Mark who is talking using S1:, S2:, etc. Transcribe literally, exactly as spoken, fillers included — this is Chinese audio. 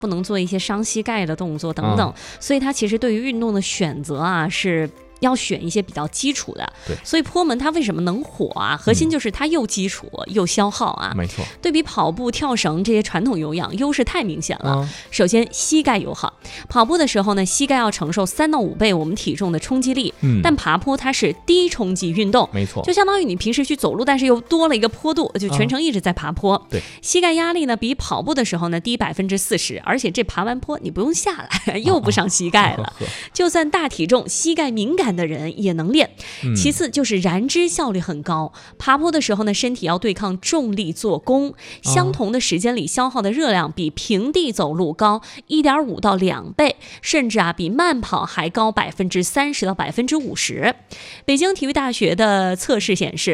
S1: 不能做一些伤膝盖的动作等等，
S2: 嗯、
S1: 所以它其实对于运动的选择啊是。要选一些比较基础的，
S2: 对，
S1: 所以坡门它为什么能火啊？核心就是它又基础、嗯、又消耗啊。
S2: 没错，
S1: 对比跑步、跳绳这些传统有氧，优势太明显了。
S2: 嗯、
S1: 首先，膝盖友好，跑步的时候呢，膝盖要承受三到五倍我们体重的冲击力，
S2: 嗯、
S1: 但爬坡它是低冲击运动，
S2: 没错，
S1: 就相当于你平时去走路，但是又多了一个坡度，就全程一直在爬坡。
S2: 嗯、对，
S1: 膝盖压力呢比跑步的时候呢低百分之四十，而且这爬完坡你不用下来，又不伤膝盖了。
S2: 哦、
S1: 就算大体重、膝盖敏感的人也能练。
S2: 嗯、
S1: 其次就是燃脂效率很高，爬坡的时候呢，身体要对抗重力做功，相同的时间里消耗的热量比平地走路高 一点五到两倍，甚至啊比慢跑还高百分之三十到百分之五十。北京体育大学的测试显示，